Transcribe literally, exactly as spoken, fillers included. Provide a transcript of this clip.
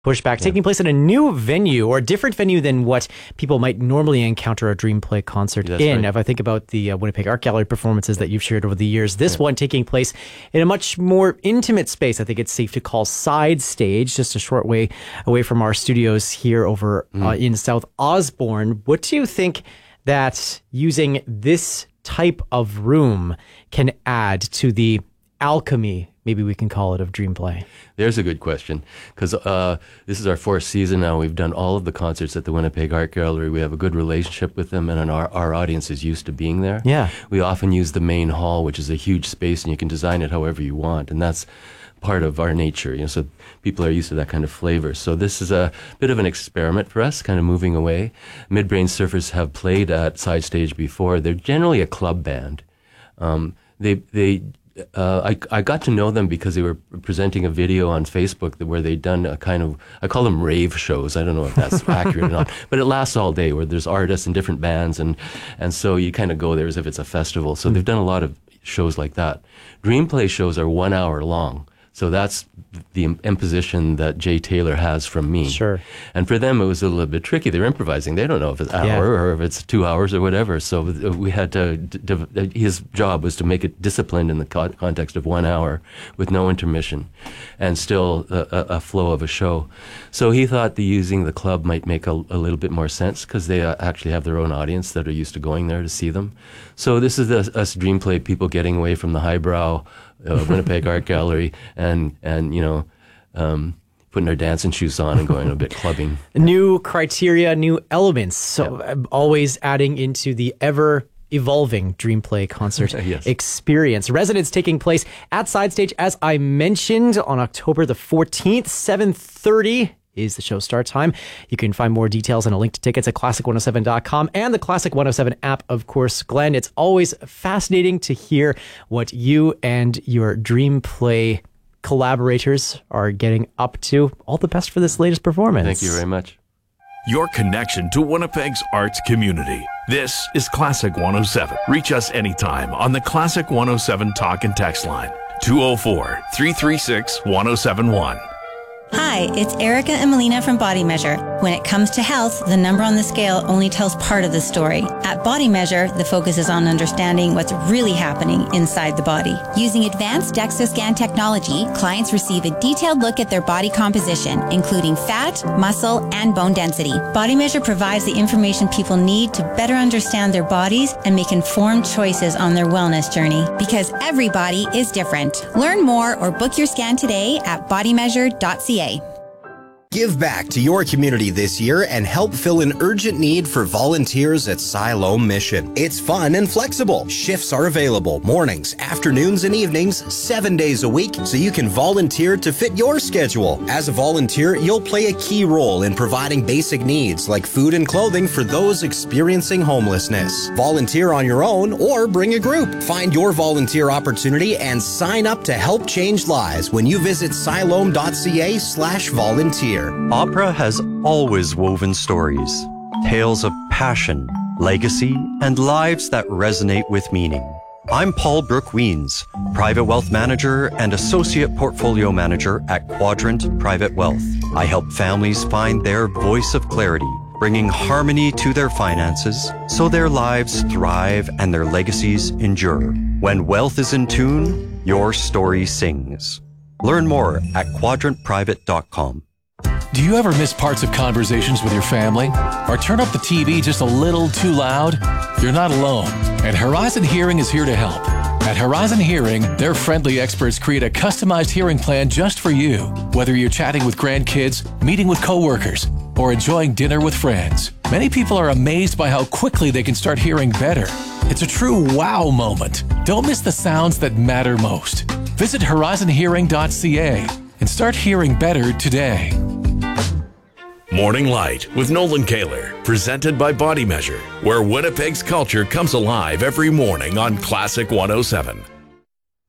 Pushback, Yeah. taking place at a new venue or a different venue than what people might normally encounter a Dream Play concert That's in. right. If I think about the uh, Winnipeg Art Gallery performances that you've shared over the years, this one taking place in a much more intimate space. I think it's safe to call Side Stage, just a short way away from our studios here over uh, in South Osborne. What do you think that using this type of room can add to the alchemy, maybe we can call it, of Dream Play? There's a good question, because uh, this is our fourth season now. We've done all of the concerts at the Winnipeg Art Gallery. We have a good relationship with them, and our, our audience is used to being there. Yeah. We often use the main hall, which is a huge space, and you can design it however you want, and that's part of our nature. You know, so people are used to that kind of flavor. So this is a bit of an experiment for us, kind of moving away. Midbrain Surfers have played at Side Stage before. They're generally a club band. Um, they they. Uh, I, I got to know them because they were presenting a video on Facebook that, where they'd done a kind of, I call them rave shows. I don't know if that's accurate or not, but it lasts all day, where there's artists and different bands, and, and so you kind of go there as if it's a festival. So mm. they've done a lot of shows like that. Dream Play shows are one hour long. So that's the imposition that Jay Taylor has from me. Sure. And for them, it was a little bit tricky. They're improvising. They don't know if it's an Yeah. hour or if it's two hours or whatever. So we had to, d- d- his job was to make it disciplined in the co- context of one hour with no intermission and still a, a, a flow of a show. So he thought the using the club might make a, a little bit more sense, because they uh, actually have their own audience that are used to going there to see them. So this is the, us Dream Play people getting away from the highbrow Uh, Winnipeg Art Gallery and, and you know, um, putting our dancing shoes on and going a bit clubbing. New criteria, new elements. So uh, always adding into the ever evolving Dream Play concert Yes. experience. Residence taking place at Side Stage, as I mentioned, on October the fourteenth, seven thirty. Is the show start time. You can find more details and a link to tickets at classic one oh seven dot com and the Classic one oh seven app, of course. Glenn, it's always fascinating to hear what you and your Dream Play collaborators are getting up to. All the best for this latest performance. Thank you very much. Your connection to Winnipeg's arts community. This is Classic one oh seven. Reach us anytime on the Classic one oh seven talk and text line, two oh four, three three six, one oh seven one. Hi, it's Erica and Melina from Body Measure. When it comes to health, the number on the scale only tells part of the story. At Body Measure, the focus is on understanding what's really happening inside the body. Using advanced DEXA scan technology, clients receive a detailed look at their body composition, including fat, muscle, and bone density. Body Measure provides the information people need to better understand their bodies and make informed choices on their wellness journey. Because every body is different. Learn more or book your scan today at body measure dot c a. Give back to your community this year and help fill an urgent need for volunteers at Siloam Mission. It's fun and flexible. Shifts are available mornings, afternoons, and evenings, seven days a week, so you can volunteer to fit your schedule. As a volunteer, you'll play a key role in providing basic needs like food and clothing for those experiencing homelessness. Volunteer on your own or bring a group. Find your volunteer opportunity and sign up to help change lives when you visit siloam dot c a slash volunteer. Opera has always woven stories, tales of passion, legacy, and lives that resonate with meaning. I'm Paul Brooke Weens, Private Wealth Manager and Associate Portfolio Manager at Quadrant Private Wealth. I help families find their voice of clarity, bringing harmony to their finances so their lives thrive and their legacies endure. When wealth is in tune, your story sings. Learn more at quadrant private dot com. Do you ever miss parts of conversations with your family? Or turn up the T V just a little too loud? You're not alone, and Horizon Hearing is here to help. At Horizon Hearing, their friendly experts create a customized hearing plan just for you, whether you're chatting with grandkids, meeting with coworkers, or enjoying dinner with friends. Many people are amazed by how quickly they can start hearing better. It's a true wow moment. Don't miss the sounds that matter most. Visit horizon hearing dot c a and start hearing better today. Morning Light with Nolan Kaler, presented by Body Measure, where Winnipeg's culture comes alive every morning on Classic one oh seven.